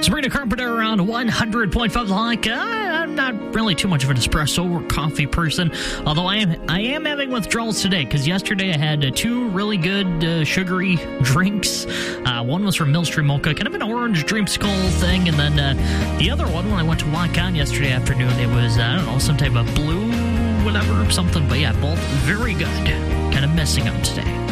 Sabrina Carpenter around 100.5 like. I'm not really too much of an espresso or coffee person, although I am having withdrawals today because yesterday I had two really good sugary drinks. One was from Millstream Mocha, kind of an orange dreamsicle thing, and then the other one, when I went to walk on yesterday afternoon, it was, I don't know, some type of blue, whatever, something, but yeah, both very good. Kind of missing them today.